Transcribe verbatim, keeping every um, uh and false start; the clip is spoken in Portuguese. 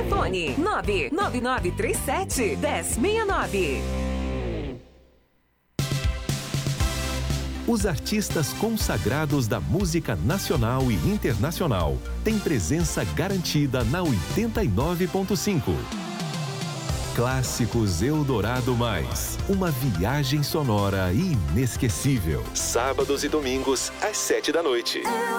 Telefone nove nove nove três sete um zero seis nove. Os artistas consagrados da música nacional e internacional têm presença garantida na oitenta e nove ponto cinco. Clássicos Eldorado Mais, uma viagem sonora inesquecível. Sábados e domingos, às sete da noite.